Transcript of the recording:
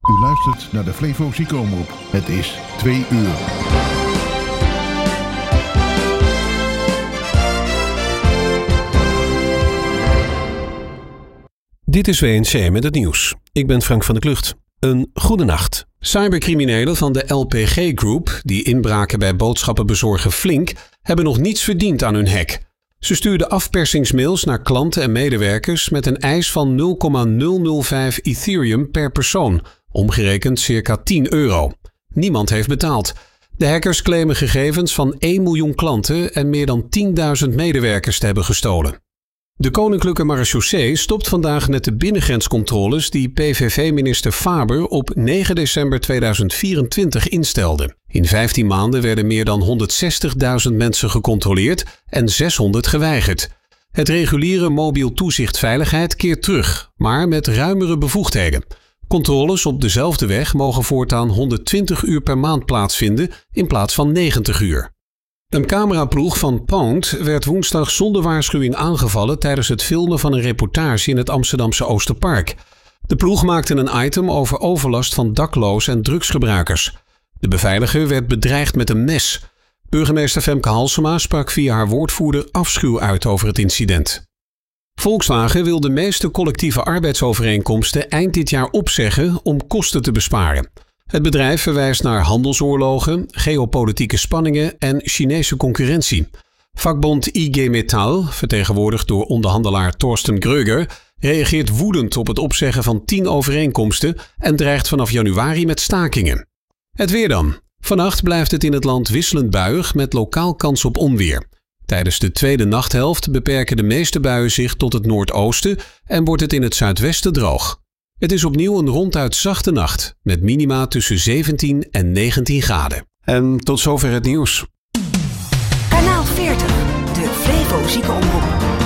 U luistert naar de Flevo Ziekenomroep. Het is 2 uur. Dit is WNC met het nieuws. Ik ben Frank van der Klucht. Een goede nacht. Cybercriminelen van de LPG Group, die inbraken bij boodschappenbezorger Flink, hebben nog niets verdiend aan hun hack. Ze stuurden afpersingsmails naar klanten en medewerkers met een eis van 0,005 Ethereum per persoon, omgerekend circa 10 euro. Niemand heeft betaald. De hackers claimen gegevens van 1 miljoen klanten en meer dan 10.000 medewerkers te hebben gestolen. De Koninklijke Marechaussee stopt vandaag met de binnengrenscontroles die PVV-minister Faber op 9 december 2024 instelde. In 15 maanden werden meer dan 160.000 mensen gecontroleerd en 600 geweigerd. Het reguliere mobiel toezicht veiligheid keert terug, maar met ruimere bevoegdheden. Controles op dezelfde weg mogen voortaan 120 uur per maand plaatsvinden in plaats van 90 uur. Een cameraploeg van Pound werd woensdag zonder waarschuwing aangevallen tijdens het filmen van een reportage in het Amsterdamse Oosterpark. De ploeg maakte een item over overlast van daklozen en drugsgebruikers. De beveiliger werd bedreigd met een mes. Burgemeester Femke Halsema sprak via haar woordvoerder afschuw uit over het incident. Volkswagen wil de meeste collectieve arbeidsovereenkomsten eind dit jaar opzeggen om kosten te besparen. Het bedrijf verwijst naar handelsoorlogen, geopolitieke spanningen en Chinese concurrentie. Vakbond IG Metall, vertegenwoordigd door onderhandelaar Thorsten Gröger, reageert woedend op het opzeggen van 10 overeenkomsten en dreigt vanaf januari met stakingen. Het weer dan. Vannacht blijft het in het land wisselend buiig met lokaal kans op onweer. Tijdens de tweede nachthelft beperken de meeste buien zich tot het noordoosten en wordt het in het zuidwesten droog. Het is opnieuw een ronduit zachte nacht, met minima tussen 17 en 19 graden. En tot zover het nieuws. Kanaal 40, de Flevo Ziekenomroep.